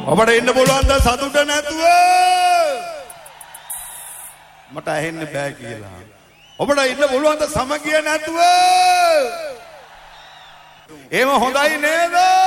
ඔබට ඉන්න පුළුවන් ද සතුට නැතුව? මට ඇහෙන්න බෑ කියලා. ඔබට ඉන්න පුළුවන් ද සමගිය නැතුව? එහෙම හොඳයි නේද?